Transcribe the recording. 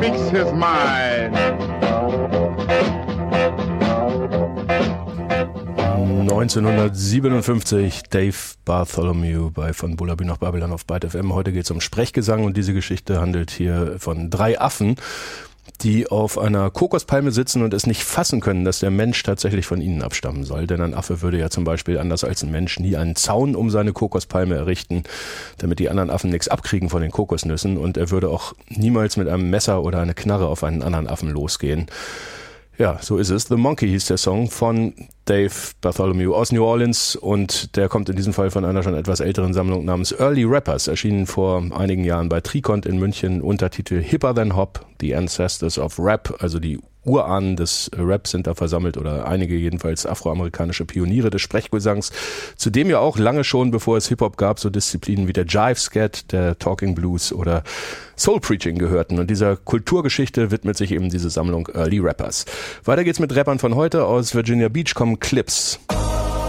speaks his mind. 1957, Dave Bartholomew bei Von Bullabü nach Babylon auf Byte FM. Heute geht es um Sprechgesang und diese Geschichte handelt hier von 3 Affen, die auf einer Kokospalme sitzen und es nicht fassen können, dass der Mensch tatsächlich von ihnen abstammen soll. Denn ein Affe würde ja zum Beispiel, anders als ein Mensch, nie einen Zaun um seine Kokospalme errichten, damit die anderen Affen nichts abkriegen von den Kokosnüssen. Und er würde auch niemals mit einem Messer oder einer Knarre auf einen anderen Affen losgehen. Ja, so ist es. The Monkey hieß der Song von Dave Bartholomew aus New Orleans und der kommt in diesem Fall von einer schon etwas älteren Sammlung namens Early Rappers, erschienen vor einigen Jahren bei Tricont in München, Untertitel Hipper Than Hop, The Ancestors of Rap, also die Urahnen des Raps sind da versammelt oder einige jedenfalls afroamerikanische Pioniere des Sprechgesangs, zu dem ja auch lange schon, bevor es Hip-Hop gab, so Disziplinen wie der Jive-Scat, der Talking Blues oder Soul-Preaching gehörten. Und dieser Kulturgeschichte widmet sich eben diese Sammlung Early Rappers. Weiter geht's mit Rappern von heute. Aus Virginia Beach kommen Clips.